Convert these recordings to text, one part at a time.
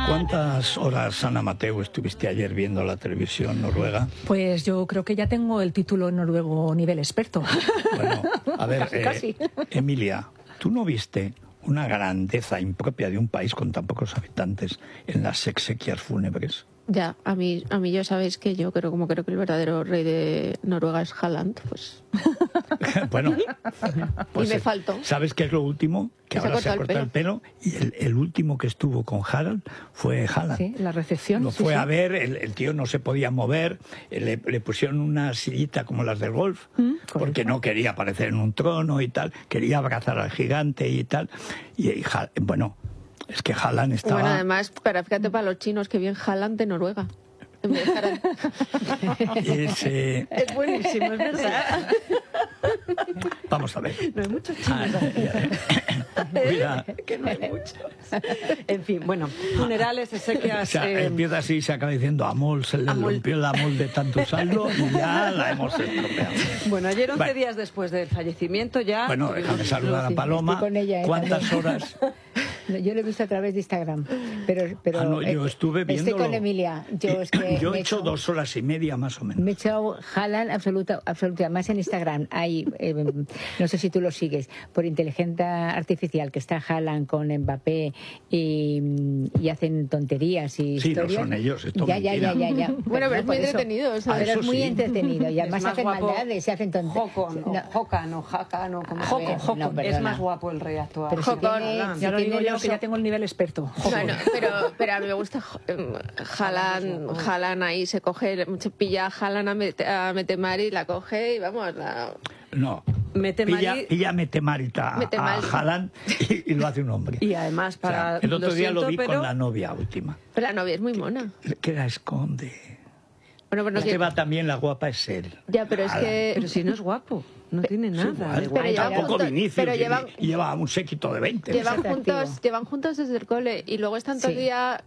¿Cuántas horas, Ana Mateu, estuviste ayer viendo la televisión noruega? Pues yo creo que ya tengo el título en noruego nivel experto. Bueno, a ver, casi. Emilia, ¿tú no viste una grandeza impropia de un país con tan pocos habitantes en las exequias fúnebres? Ya, a mí ya sabéis que yo creo que el verdadero rey de Noruega es Haaland, pues... Bueno, pues, y me faltó. ¿Sabes qué es lo último? Que ahora se ha cortado el pelo y el último que estuvo con Harald fue Haaland. Sí, la recepción. Lo fue a ver, el tío no se podía mover, le pusieron una sillita como las del golf, porque no quería aparecer en un trono y tal, quería abrazar al gigante y tal. Y bueno, es que Haaland estaba... Bueno, además, fíjate para los chinos que bien Haaland de Noruega. Es buenísimo, es verdad. Vamos a ver. No hay muchos chinos. Mira, que no hay muchos. En fin, bueno, funerales, exequias... O sea, empieza así y se acaba diciendo Amol, se le rompió la Amol de tanto usarlo y ya la hemos estropeado. Bueno, ayer 11 días después del fallecimiento ya... Bueno, déjame saludar a Paloma. Estoy con ella, ¿Cuántas horas? No, yo lo he visto a través de Instagram, pero no, yo estuve viéndolo. Estoy con Emilia. Yo he hecho 2 horas y media más o menos. Me he echado Haaland absoluta. Más en Instagram hay, no sé si tú lo sigues, por inteligencia artificial, que está Haaland con Mbappé y hacen tonterías y historias. Sí, no son ellos, esto ya. Bueno, pero es muy entretenido. Pero es muy entretenido y además hacen guapo. maldades, se hacen tonterías. Jocon. Es más guapo el rey actual. Ya lo digo yo, que ya tengo el nivel experto. Bueno, pero a mí me gusta Haaland ahí, se pilla a Haaland a Metemari, la coge y vamos, No, Metemari... pilla Metemarita a Haaland y lo hace un hombre. Y además para... O sea, el otro día lo vi con la novia última. Pero la novia es muy mona. Que la esconde. Bueno, pero es que va también, la guapa es él. Ya, pero Haaland. es que... Pero si no es guapo, no tiene nada. Tampoco Vinicius, lleva un séquito de 20. Llevan juntos desde el cole y luego están todo el día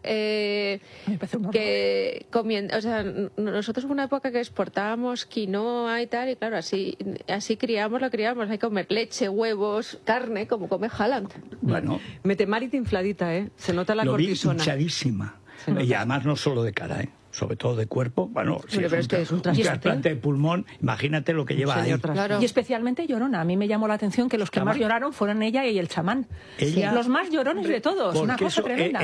que comiendo. O sea, nosotros hubo una época que exportábamos quinoa y tal, y claro, así criamos. Hay que comer leche, huevos, carne, como come Haaland. Bueno. Metemarita infladita, se nota la cortisona. Lo vi hinchadísima. Y además no solo de cara, sobre todo de cuerpo. Bueno, si es un trasplante de pulmón, imagínate lo que lleva ahí. Claro. Y especialmente llorona. A mí me llamó la atención que los que más lloraron fueron ella y el chamán. Los más llorones de todos. Una cosa tremenda.